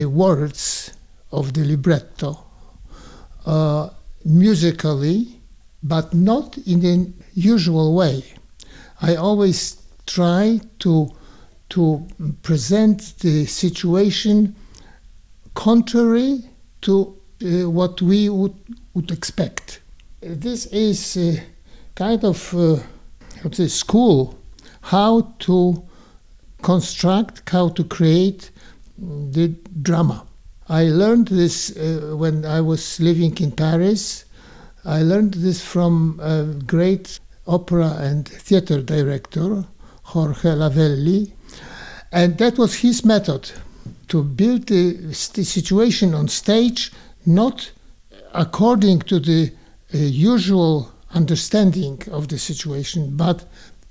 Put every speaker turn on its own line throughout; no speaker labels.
the words of the libretto musically, but not in the usual way. I always try to present the situation contrary to what we would expect. This is kind of school, how to construct, how to create the drama. I learned this when I was living in Paris. I learned this from a great opera and theater director, Jorge Lavelli, and that was his method, to build the situation on stage not according to the usual understanding of the situation, but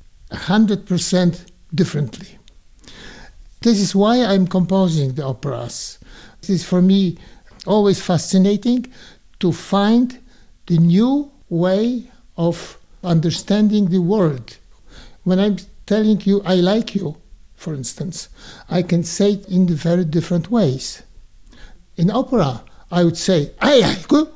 100% differently. This is why I'm composing the operas. It is for me always fascinating to find the new way of understanding the world. When I'm telling you I like you, for instance, I can say it in very different ways. In opera, I would say I like you,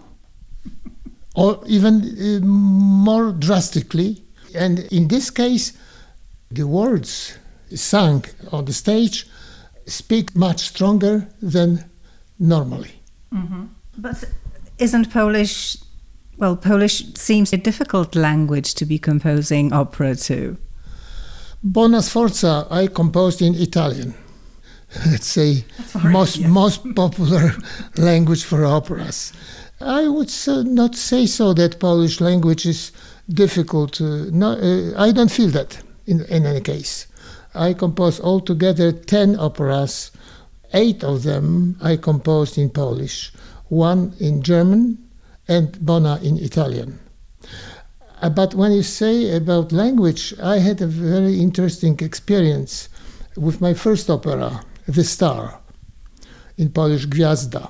or even more drastically. And in this case, the words sung on the stage speak much stronger than normally.
Mm-hmm. But isn't Polish, well, Polish seems a difficult language to be composing opera to.
Bona Sforza I composed in Italian. Let's say most popular language for operas. I would not say so that Polish language is difficult. I don't feel that in any case. I composed altogether 10 operas. 8 of them I composed in Polish, 1 in German and Bona in Italian. But when you say about language, I had a very interesting experience with my first opera, The Star, in Polish Gwiazda,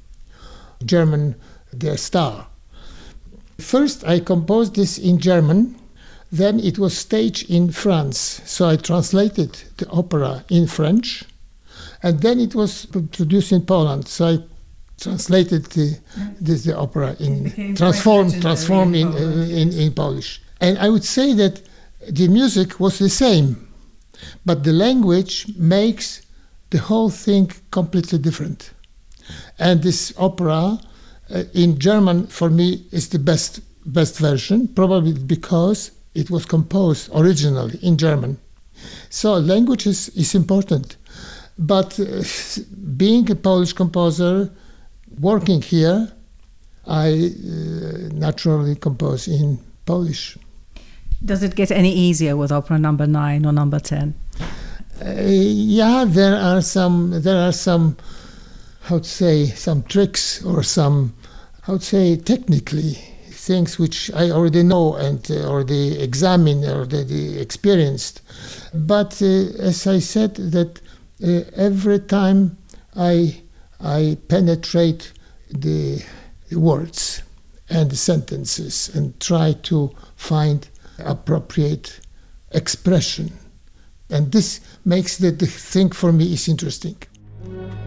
German Der Star. First I composed this in German, then it was staged in France, so I translated the opera in French, and then it was produced in Poland, so I translated the opera transformed in Polish. And I would say that the music was the same, but the language makes the whole thing completely different. And this opera in German, for me, is the best version, probably because it was composed originally in German. So language is important. But being a Polish composer, working here, I naturally compose in Polish.
Does it get any easier with opera number 9 or number 10?
Yeah, there are some, how to say, some tricks or some, how to say, technically things which I already know and already examined, already experienced. But as I said, that every time I penetrate the words and the sentences and try to find appropriate expression. And this makes the thing for me is interesting.